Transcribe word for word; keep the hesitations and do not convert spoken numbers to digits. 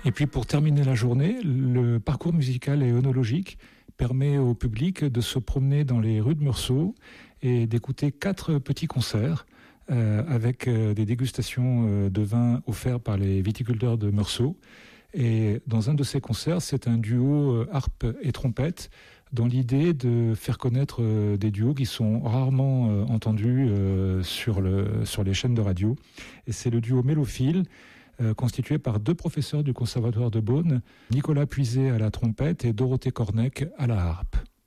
Et puis pour terminer la journée, le parcours musical et œnologique permet au public de se promener dans les rues de Meursault et d'écouter quatre petits concerts euh, avec euh, des dégustations euh, de vins offerts par les viticulteurs de Meursault. Et dans un de ces concerts, c'est un duo euh, harpe et trompette, dans l'idée de faire connaître euh, des duos qui sont rarement euh, entendus euh, sur, le, sur les chaînes de radio. Et c'est le duo Mélophile, euh, constitué par deux professeurs du Conservatoire de Beaune, Nicolas Puiset à la trompette et Dorothée Cornec à la harpe.